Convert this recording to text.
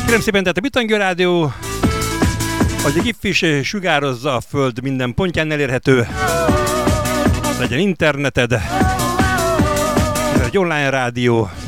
Kérem szépen, tehát a Bitangő Rádió, hogy a GIF is sugározza a föld minden pontján elérhető. Legyen interneted, egy online rádió,